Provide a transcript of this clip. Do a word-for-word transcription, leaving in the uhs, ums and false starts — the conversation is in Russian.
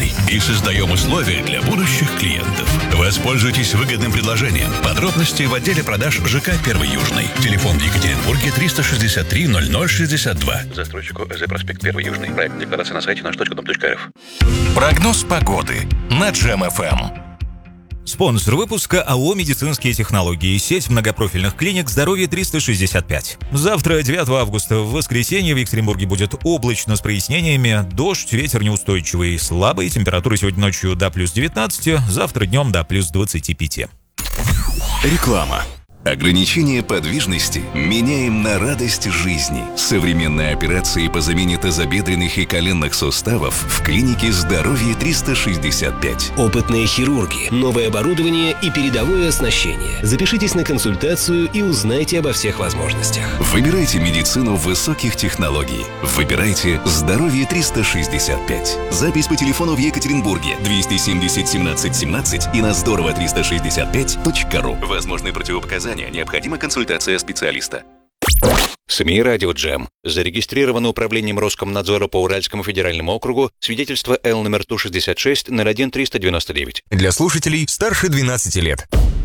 Южный и создаем условия для будущих клиентов. Воспользуйтесь выгодным предложением. Подробности в отделе продаж ЖК «Первый Южный». Телефон в Екатеринбурге триста шестьдесят три ноль ноль шестьдесят два. Застройщику ЭЗ проспект Первый Южный. Проект декларации на сайте наш точка дом точка рф. Прогноз погоды на Джем эф эм. Спонсор выпуска АО «Медицинские технологии», сеть многопрофильных клиник «Здоровье триста шестьдесят пять». Завтра, девятого августа, в воскресенье в Екатеринбурге будет облачно с прояснениями, дождь, ветер неустойчивый, слабый, температура сегодня ночью до плюс девятнадцати, завтра днем до плюс двадцати пяти. Реклама. Ограничение подвижности меняем на радость жизни. Современные операции по замене тазобедренных и коленных суставов в клинике «Здоровье триста шестьдесят пять». Опытные хирурги, новое оборудование и передовое оснащение. Запишитесь на консультацию и узнайте обо всех возможностях. Выбирайте медицину высоких технологий. Выбирайте «Здоровье триста шестьдесят пять». Запись по телефону в Екатеринбурге двести семьдесят семнадцать семнадцать и на здорово триста шестьдесят пять точка ру. Возможны противопоказания. Необходима консультация специалиста. СМИ «Радио Джем». Зарегистрировано управлением Роскомнадзора по Уральскому федеральному округу свидетельство Л номер Ту шестьдесят шесть ноль один триста девяносто девять. Для слушателей старше двенадцати лет.